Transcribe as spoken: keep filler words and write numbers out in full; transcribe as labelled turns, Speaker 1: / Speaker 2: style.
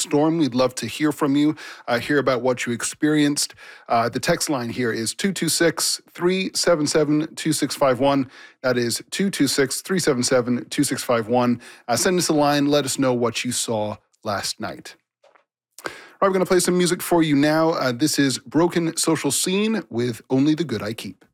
Speaker 1: storm. We'd love to hear from you, uh, hear about what you experienced. Uh, the text line here is two two six, three seven seven, two six five one. That is two two six, three seven seven, two six five one. Uh, send us a line. Let us know what you saw last night. All right, we're going to play some music for you now. Uh, this is Broken Social Scene with Only the Good I Keep.